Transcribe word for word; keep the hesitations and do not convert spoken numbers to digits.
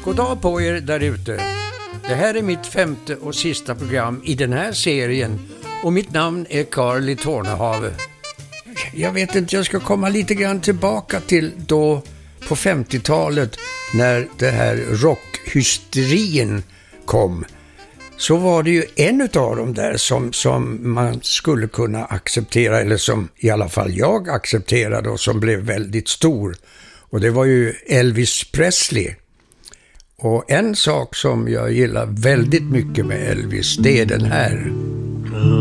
God dag på er där ute. Det här är mitt femte och sista program i den här serien och mitt namn är Carl Tornehave. Jag vet inte, jag ska komma lite grann tillbaka till då på femtiotalet när det här rockhysterin kom. Så var det ju en av dem där som, som man skulle kunna acceptera, eller som i alla fall jag accepterade och som blev väldigt stor. Och det var ju Elvis Presley. Och en sak som jag gillar väldigt mycket med Elvis, det är den här.